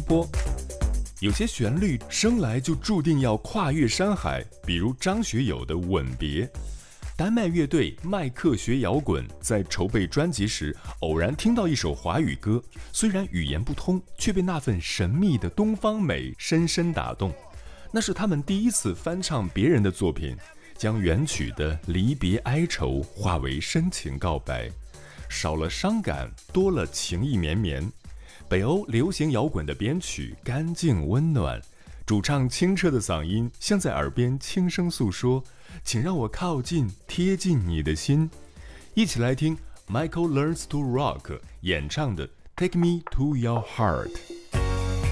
波。有些旋律生来就注定要跨越山海，比如张学友的《吻别》。丹麦乐队麦克学摇滚在筹备专辑时，偶然听到一首华语歌，虽然语言不通，却被那份神秘的东方美深深打动。那是他们第一次翻唱别人的作品，将原曲的离别哀愁化为深情告白，少了伤感，多了情意绵绵。北欧流行摇滚的编曲干净温暖，主唱清澈的嗓音像在耳边轻声诉说，请让我靠近，贴近你的心。一起来听 Michael Learns to Rock 演唱的 Take Me to Your Heart。